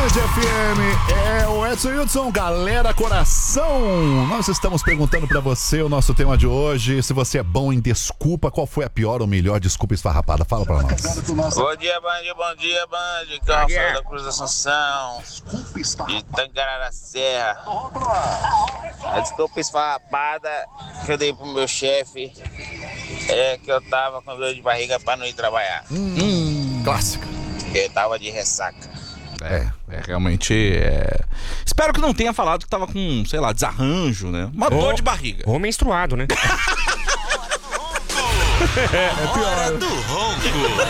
Band FM, é o Edson Hudson, galera coração. Nós estamos perguntando pra você o nosso tema de hoje, se você é bom em desculpa, qual foi a pior ou melhor desculpa esfarrapada? Fala pra nós. Bom dia, Band, que é o Rafael da Cruz da Assunção, de Tangará Serra. A desculpa esfarrapada que eu dei pro meu chefe é que eu tava com dor de barriga pra não ir trabalhar. Clássica. Eu tava de ressaca. Realmente. Espero que não tenha falado que tava com, sei lá, desarranjo, né? Uma dor de barriga. Ou menstruado, né? Hora do Ronco.